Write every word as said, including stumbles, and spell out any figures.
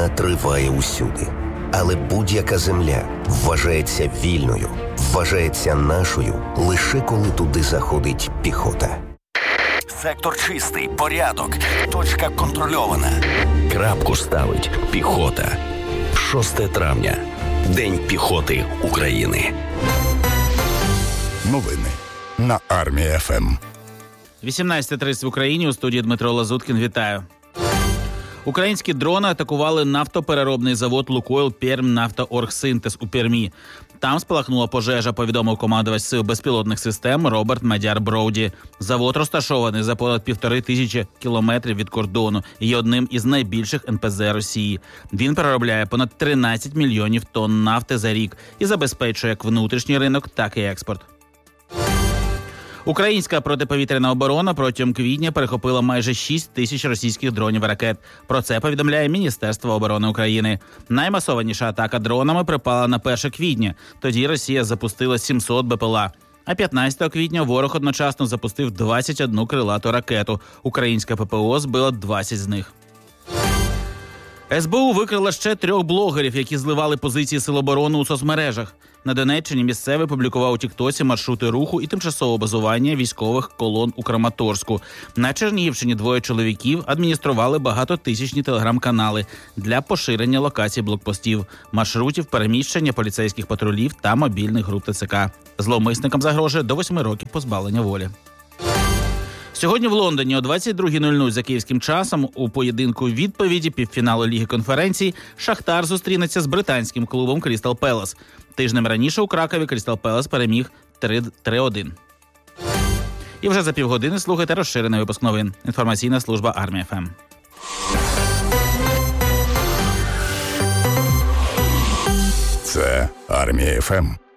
Війна триває усюди. Але будь-яка земля вважається вільною, вважається нашою лише коли туди заходить піхота. Сектор чистий, порядок, точка контрольована. Крапку ставить піхота. шостого травня. День піхоти України. Новини на Армія еф ем. вісімнадцята тридцять в Україні. У студії Дмитро Лазуткін. Вітаю. Українські дрони атакували нафтопереробний завод «Лукойл Пермнафтооргсинтез» у Пермі. Там спалахнула пожежа, повідомив командувач сил безпілотних систем Роберт Мадяр Броуді. Завод розташований за понад півтори тисячі кілометрів від кордону і є одним із найбільших ен пе зет Росії. Він переробляє понад тринадцять мільйонів тонн нафти за рік і забезпечує як внутрішній ринок, так і експорт. Українська протиповітряна оборона протягом квітня перехопила майже шість тисяч російських дронів і ракет. Про це повідомляє Міністерство оборони України. Наймасованіша атака дронами припала на перше квітня. Тоді Росія запустила сімсот бе пе ел а. А п'ятнадцятого квітня ворог одночасно запустив двадцять одну крилату ракету. Українська пе пе о збила двадцять з них. ес бе у викрила ще трьох блогерів, які зливали позиції Сил оборони у соцмережах. На Донеччині місцевий публікував у Тіктоці маршрути руху і тимчасового базування військових колон у Краматорську. На Чернігівщині двоє чоловіків адміністрували багатотисячні телеграм-канали для поширення локацій блокпостів, маршрутів переміщення поліцейських патрулів та мобільних груп те це ка. Зловмисникам загрожує до восьми років позбавлення волі. Сьогодні в Лондоні о двадцять друга нуль нуль за київським часом у поєдинку відповіді півфіналу Ліги конференцій Шахтар зустрінеться з британським клубом Крістал Пелас. Тижнем раніше у Кракові Крістал Пелас переміг три один. І вже за півгодини слухайте розширений випуск новин. Інформаційна служба Армія еф ем. Це Армія еф ем.